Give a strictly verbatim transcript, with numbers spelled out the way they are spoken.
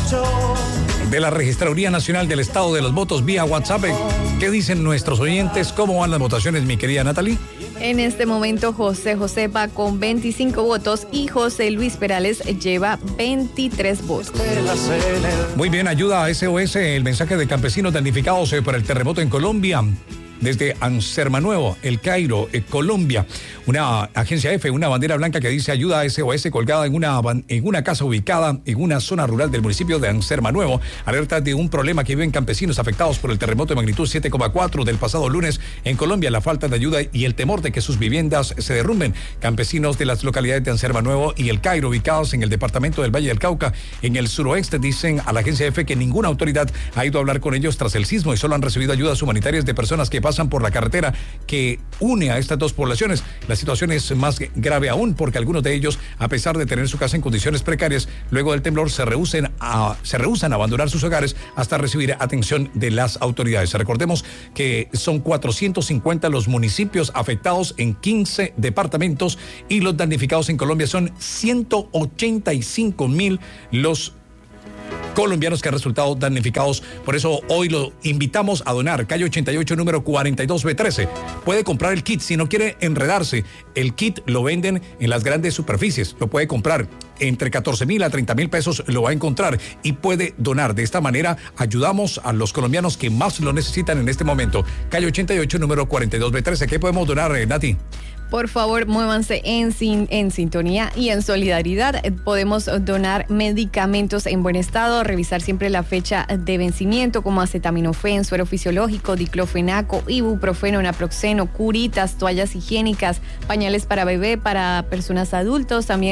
de la Registraduría Nacional del Estado de los Votos vía WhatsApp. ¿Qué dicen nuestros oyentes? ¿Cómo van las votaciones, mi querida Natalie? En este momento, José José va con veinticinco votos y José Luis Perales lleva veintitrés votos. Muy bien, ayuda a S O S el mensaje de campesinos damnificados por el terremoto en Colombia. Desde Ansermanuevo, El Cairo, eh, Colombia, una agencia F, una bandera blanca que dice ayuda a S O S colgada en una, en una casa ubicada en una zona rural del municipio de Ansermanuevo. Alerta de un problema que viven campesinos afectados por el terremoto de magnitud siete coma cuatro del pasado lunes en Colombia. La falta de ayuda y el temor de que sus viviendas se derrumben. Campesinos de las localidades de Ansermanuevo y El Cairo, ubicados en el departamento del Valle del Cauca, en el suroeste, dicen a la agencia F que ninguna autoridad ha ido a hablar con ellos tras el sismo y solo han recibido ayudas humanitarias de personas que pasan por la carretera que une a estas dos poblaciones. La situación es más grave aún porque algunos de ellos, a pesar de tener su casa en condiciones precarias, luego del temblor se rehúsen a, se rehúsan a abandonar sus hogares hasta recibir atención de las autoridades. Recordemos que son cuatrocientos cincuenta los municipios afectados en quince departamentos y los damnificados en Colombia son ciento ochenta y cinco mil los colombianos que han resultado damnificados. Por eso hoy lo invitamos a donar. Calle ochenta y ocho, número cuarenta y dos B trece. Puede comprar el kit si no quiere enredarse. El kit lo venden en las grandes superficies. Lo puede comprar entre catorce mil a treinta mil pesos, lo va a encontrar y puede donar. De esta manera ayudamos a los colombianos que más lo necesitan en este momento. Calle ochenta y ocho, número cuarenta y dos B trece. ¿Qué podemos donar, eh, Nati? Por favor, muévanse en, sin, en sintonía y en solidaridad. Podemos donar medicamentos en buen estado, revisar siempre la fecha de vencimiento como acetaminofén, suero fisiológico, diclofenaco, ibuprofeno, naproxeno, curitas, toallas higiénicas, pañales para bebé, para personas adultos, también